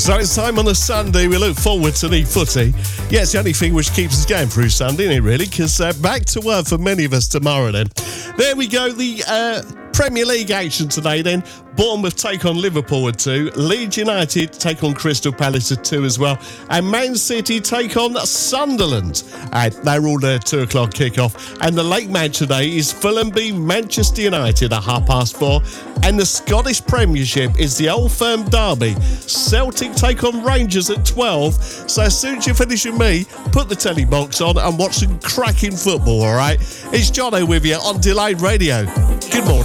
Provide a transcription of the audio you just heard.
So it's time on a Sunday. We look forward to the footy. Yeah, it's the only thing which keeps us going through Sunday, isn't it, really? Because back to work for many of us tomorrow then. There we go, the Premier League action today then. Bournemouth take on Liverpool at 2. Leeds United take on Crystal Palace at 2 as well. And Man City take on Sunderland. And they're all there 2 o'clock kickoff. And the late match today is Fulham v Manchester United at 4:30. And the Scottish Premiership is the Old Firm derby. Celtic take on Rangers at 12. So as soon as you finish with me, put the telly box on and watch some cracking football, all right? It's Jono with you on Delayed Radio. Good morning.